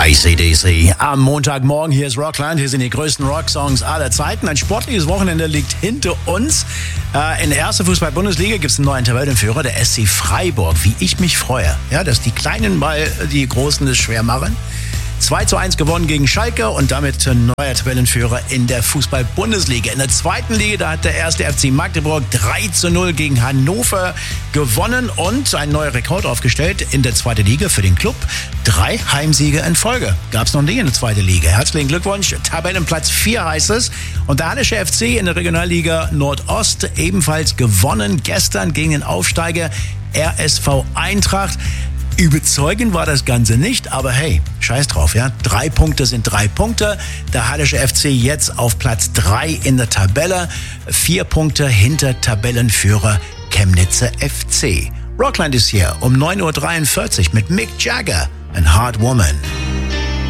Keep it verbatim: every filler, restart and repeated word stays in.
A C D C. Am Montagmorgen, hier ist Rockland, hier sind die größten Rocksongs aller Zeiten. Ein sportliches Wochenende liegt hinter uns. Äh, in der ersten Fußball-Bundesliga gibt es einen neuen Tabellenführer, der S C Freiburg. Wie ich mich freue, ja, dass die Kleinen mal die Großen es schwer machen. zwei zu eins gewonnen gegen Schalke und damit ein neuer Tabellenführer in der Fußball-Bundesliga. In der zweiten Liga, da hat der erste F C Magdeburg drei zu null gegen Hannover gewonnen und einen neuen Rekord aufgestellt in der zweiten Liga für den Club. Drei Heimsiege in Folge. Gab es noch nie in der zweiten Liga. Herzlichen Glückwunsch. Tabellenplatz vier heißt es. Und der Hallische F C in der Regionalliga Nordost ebenfalls gewonnen. Gestern gegen den Aufsteiger R S V Eintracht. Überzeugend war das Ganze nicht, aber hey, scheiß drauf, ja. Drei Punkte sind drei Punkte. Der Hallische F C jetzt auf Platz drei in der Tabelle. Vier Punkte hinter Tabellenführer Chemnitzer F C. Rockland ist hier um neun Uhr dreiundvierzig mit Mick Jagger and Hard Woman.